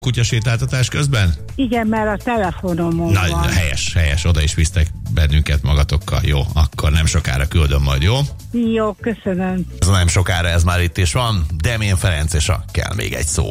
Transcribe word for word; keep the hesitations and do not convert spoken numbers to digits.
Kutyasétáltatás közben? Igen, mert a telefonomon Na, van. helyes, helyes, oda is visztek bennünket magatokkal. Jó, akkor nem sokára küldöm majd, jó? Jó, köszönöm. Ez nem sokára, ez már itt is van. Demén Ferenc és a Kell még egy szó.